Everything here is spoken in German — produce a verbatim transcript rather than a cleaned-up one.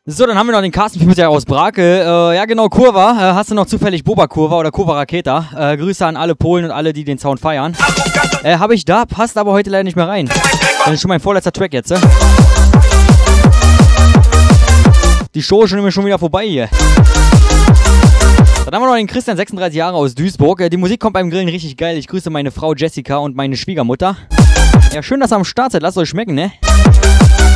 So, dann haben wir noch den Carsten Pieper aus Brake. Äh, ja genau, Kurva. Äh, hast du noch zufällig Boba Kurva oder Kurva Raketa? Äh, Grüße an alle Polen und alle, die den Sound feiern. Äh, habe ich da, passt aber heute leider nicht mehr rein. Das ist schon mein vorletzter Track jetzt. Äh? Die Show ist schon, schon wieder vorbei hier. Dann haben wir noch den Christian, sechsunddreißig Jahre aus Duisburg. Äh, die Musik kommt beim Grillen richtig geil. Ich grüße meine Frau Jessica und meine Schwiegermutter. Ja, schön, dass ihr am Start seid. Lasst euch schmecken, ne?